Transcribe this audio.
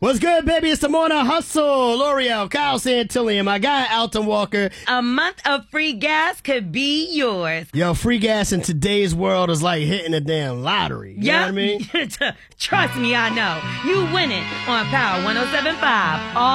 What's good, baby? It's the Morning Hustle. L'Oreal, Kyle Santillion, my guy, Alton Walker. A month of free gas could be yours. Yo, free gas in today's world is like hitting a damn lottery. You know what I mean? Trust me, I know. You win it on Power 107.5.